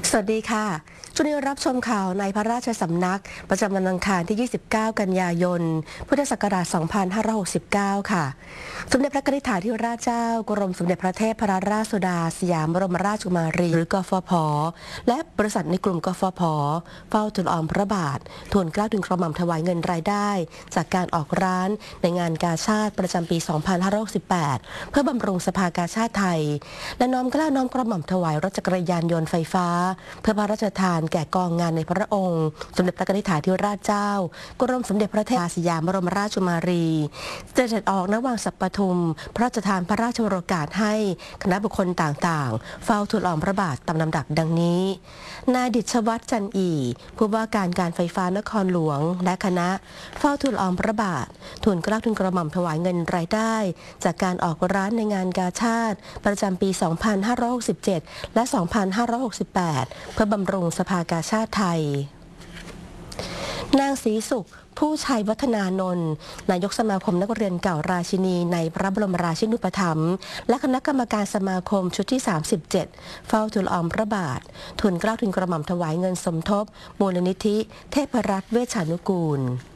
สวัสดีค่ะช่วงนี้รับชมข่าวในพระราชสำนักประจำวันอังคารที่ 29 กันยายน พุทธศักราช 2569 ค่ะ สมเด็จพระนิธิถาธิราชเจ้ากรมสมเด็จพระเทพรัตนราชสุดาสยามบรมราชกุมารีหรือกฟผ.และบริษัทในกลุ่มกฟผ.เฝ้าทูลออมพระบาททูลเกล้าทูลกระหม่อมถวายเงินรายได้จากการออกร้านในงานกาชาดประจำปี 2568 เพื่อบำรุงสภากาชาดไทยและน้อมเกล้าน้อมกระหม่อมถวายรถจักรยานยนต์ไฟฟ้าเพื่อพระราชทานแก่กองงานในพระองค์สมเด็จพระนิธิถาธิราชเจ้ากรมสมเด็จพระเทพสยามบรมราชกุมารีเสด็จออกณวังสัปทุมพระราชทานพระราชโองการให้คณะบุคคลต่างๆเฝ้าทูลออมพระบาทตามลำดับดังนี้นายดิษฐวัฒน์จันอีผู้ว่าการไฟฟ้านครหลวงและคณะเฝ้าทูลออมพระบาททูลเกล้าทูลกระหม่อมถวายเงินรายได้จากการออกร้านในงานกาชาดประจำปี 2567 และ 2568 เพื่อบำรุงสภากาชาดไทยนางศรีสุขผู้ชัยวัฒนานนท์นายกสมาคมนักเรียนเก่าราชินีในพระบรมราชินูปถัมภ์และคณะกรรมการสมาคมชุดที่ 37 เฝ้าทูลออมพระบาททูลเกล้าทูลกระหม่อมถวายเงินสมทบมูลนิธิเทพรัตน์เวชชานุกูล